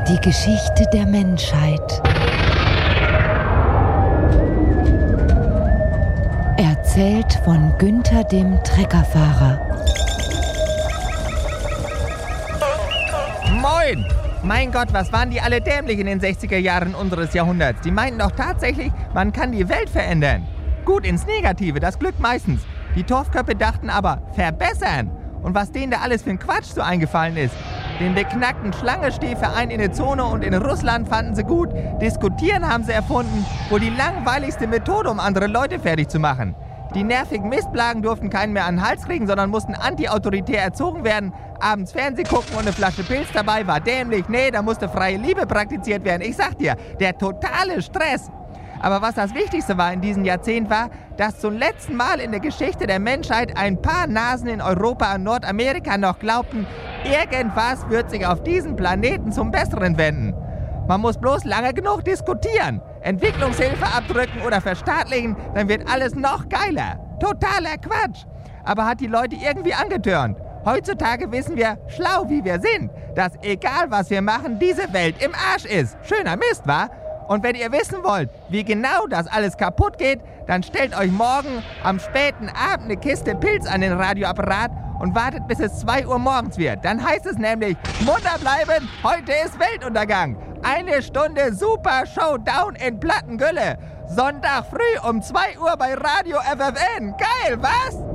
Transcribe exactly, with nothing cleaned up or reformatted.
Die Geschichte der Menschheit. Erzählt von Günther dem Treckerfahrer. Moin! Mein Gott, was waren die alle dämlich in den sechziger Jahren unseres Jahrhunderts. Die meinten doch tatsächlich, man kann die Welt verändern. Gut ins Negative, das glückt meistens. Die Torfköppe dachten aber, verbessern. Und was denen da alles für ein Quatsch so eingefallen ist. Den beknackten Schlangenstehverein in der Zone und in Russland fanden sie gut. Diskutieren haben sie erfunden, wohl die langweiligste Methode, um andere Leute fertig zu machen. Die nervigen Mistplagen durften keinen mehr an den Hals kriegen, sondern mussten anti-autoritär erzogen werden. Abends Fernseh gucken und eine Flasche Pilz dabei war dämlich. Nee, da musste freie Liebe praktiziert werden. Ich sag dir, der totale Stress. Aber was das Wichtigste war in diesem Jahrzehnt war, dass zum letzten Mal in der Geschichte der Menschheit ein paar Nasen in Europa und Nordamerika noch glaubten, irgendwas wird sich auf diesem Planeten zum Besseren wenden. Man muss bloß lange genug diskutieren, Entwicklungshilfe abdrücken oder verstaatlichen, dann wird alles noch geiler. Totaler Quatsch. Aber hat die Leute irgendwie angetörnt. Heutzutage wissen wir, schlau wie wir sind, dass egal was wir machen, diese Welt im Arsch ist. Schöner Mist, wa? Und wenn ihr wissen wollt, wie genau das alles kaputt geht, dann stellt euch morgen am späten Abend eine Kiste Pilz an den Radioapparat und wartet, bis es zwei Uhr morgens wird. Dann heißt es nämlich, Munter bleiben, heute ist Weltuntergang. Eine Stunde Super Showdown in Plattengülle. Sonntag früh um zwei Uhr bei Radio F F N. Geil, was?